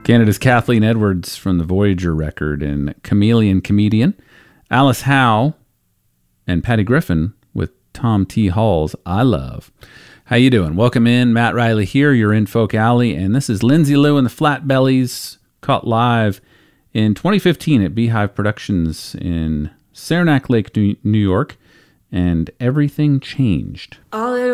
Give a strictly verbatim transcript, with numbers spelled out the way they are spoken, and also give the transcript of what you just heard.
Canada's Kathleen Edwards from the Voyager record, and Chameleon Comedian. Alice Howe and Patty Griffin with Tom T. Hall's I Love. How you doing? Welcome in. Matt Riley here. You're in Folk Alley, and this is Lindsay Lou and the Flatbellies, caught live in twenty fifteen at Beehive Productions in Saranac Lake, New York, and Everything Changed. All it